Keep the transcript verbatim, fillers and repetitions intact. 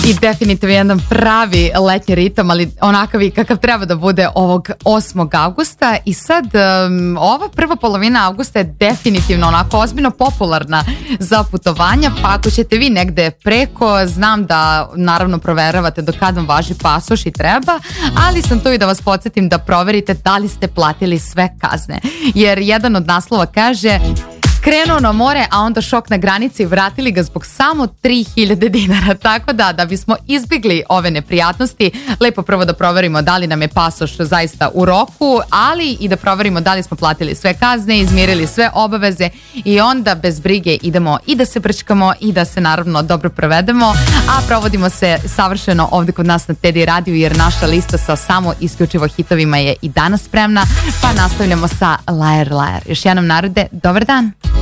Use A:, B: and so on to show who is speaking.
A: I definitivno jedan pravi letnji ritam, ali onakav i kakav treba da bude ovog osmog avgusta. I sad um, ova prva polovina avgusta je definitivno onako ozbiljno popularna za putovanja, pa ako ćete vi negde preko, znam da naravno proveravate do kad vam važi pasoš i treba, ali sam tu i da vas podsjetim da proverite da li ste platili sve kazne. Jer jedan od naslova kaže: krenuo na more, a onda šok na granici i vratili ga zbog samo tri hiljade dinara. Tako da, da bismo izbjegli ove neprijatnosti, lepo prvo da proverimo da li nam je pasoš zaista u roku, ali i da proverimo da li smo platili sve kazne, izmirili sve obaveze i onda bez brige idemo i da se brčkamo i da se naravno dobro provedemo, a provodimo se savršeno ovdje kod nas na Teddy radiju, jer naša lista sa samo isključivo hitovima je i danas spremna, pa nastavljamo sa Liar Liar. Još jednom narode, dobar dan!